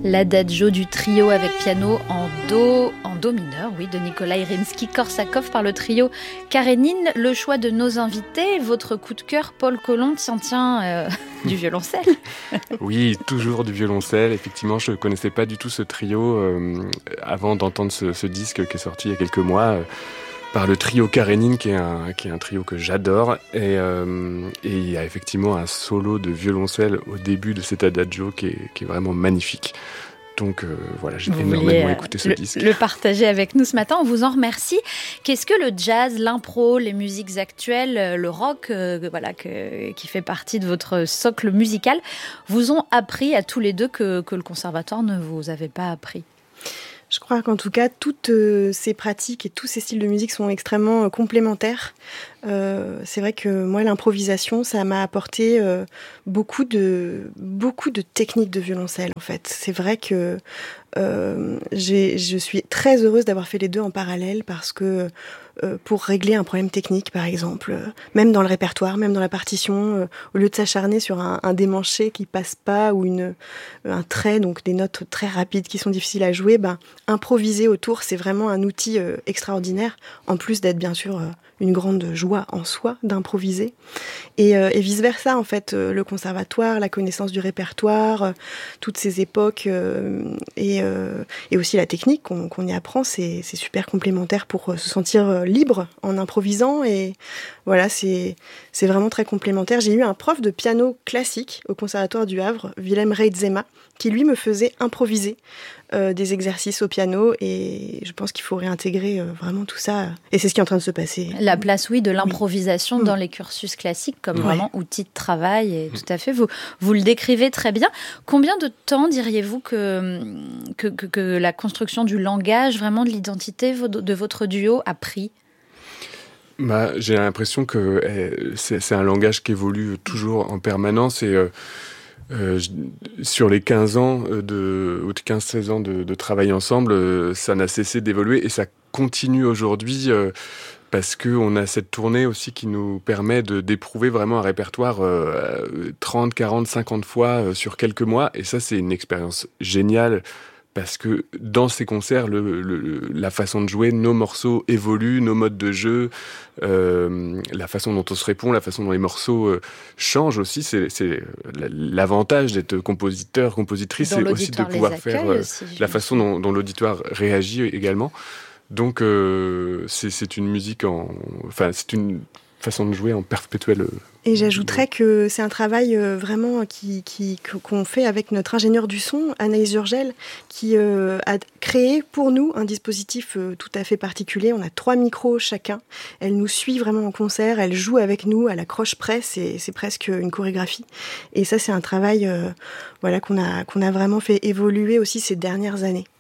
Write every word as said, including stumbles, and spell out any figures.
L'adagio du trio avec piano en do, en do mineur, oui, de Nikolai Rimsky-Korsakov par le trio Karénine. Le choix de nos invités, votre coup de cœur, Paul Colomb, tient, tient euh, du violoncelle. Oui, toujours du violoncelle. Effectivement, je ne connaissais pas du tout ce trio euh, avant d'entendre ce, ce disque qui est sorti il y a quelques mois. Euh, par le trio Karénine, qui est un, qui est un trio que j'adore. Et, euh, et il y a effectivement un solo de violoncelle au début de cet adagio qui est, qui est vraiment magnifique. Donc euh, voilà, j'ai vous énormément écouté ce le, disque. Le partager avec nous ce matin, on vous en remercie. Qu'est-ce que le jazz, l'impro, les musiques actuelles, le rock, euh, voilà, que, qui fait partie de votre socle musical, vous ont appris à tous les deux que, que le conservatoire ne vous avait pas appris? Je crois qu'en tout cas, toutes euh, ces pratiques et tous ces styles de musique sont extrêmement euh, complémentaires. Euh, c'est vrai que moi, l'improvisation, ça m'a apporté euh, beaucoup de beaucoup de techniques de violoncelle. En fait, c'est vrai que euh, j'ai, je suis très heureuse d'avoir fait les deux en parallèle parce que euh, pour régler un problème technique, par exemple, euh, même dans le répertoire, même dans la partition, euh, au lieu de s'acharner sur un, un démanché qui passe pas ou une un trait, donc des notes très rapides qui sont difficiles à jouer, ben improviser autour, c'est vraiment un outil euh, extraordinaire. En plus d'être bien sûr euh, une grande joie en soi d'improviser. Et, euh, et vice-versa, en fait, euh, le conservatoire, la connaissance du répertoire, euh, toutes ces époques, euh, et, euh, et aussi la technique qu'on, qu'on y apprend, c'est, c'est super complémentaire pour euh, se sentir euh, libre en improvisant. Et voilà, c'est, c'est vraiment très complémentaire. J'ai eu un prof de piano classique au conservatoire du Havre, Willem Reitzema, qui lui me faisait improviser euh, des exercices au piano, et je pense qu'il faut réintégrer euh, vraiment tout ça, et c'est ce qui est en train de se passer. La place, oui, de l'improvisation oui. dans les cursus classiques comme ouais. vraiment outil de travail, et tout à fait, vous, vous le décrivez très bien. Combien de temps diriez-vous que, que, que, que la construction du langage, vraiment de l'identité de votre duo a pris ? Bah, j'ai l'impression que eh, c'est, c'est un langage qui évolue toujours en permanence, et euh, Euh, sur les quinze ans de, ou quinze seize ans de, de travail ensemble, euh, ça n'a cessé d'évoluer, et ça continue aujourd'hui euh, parce qu'on a cette tournée aussi qui nous permet de, d'éprouver vraiment un répertoire euh, trente, quarante, cinquante fois euh, sur quelques mois, et ça c'est une expérience géniale. Parce que dans ces concerts, le, le, la façon de jouer, nos morceaux évoluent, nos modes de jeu, euh, la façon dont on se répond, la façon dont les morceaux euh, changent aussi. C'est, c'est l'avantage d'être compositeur, compositrice, c'est aussi de pouvoir faire euh, aussi, la façon dont, dont l'auditoire réagit également. Donc euh, c'est, c'est une musique en, enfin c'est une façon de jouer en perpétuel. Et j'ajouterais que c'est un travail euh, vraiment qui, qui, qu'on fait avec notre ingénieur du son, Anaïs Urgel, qui euh, a créé pour nous un dispositif euh, tout à fait particulier. On a trois micros chacun. Elle nous suit vraiment en concert, elle joue avec nous à la croche près, c'est, c'est presque une chorégraphie. Et ça, c'est un travail euh, voilà, qu'on a, qu'on a vraiment fait évoluer aussi ces dernières années.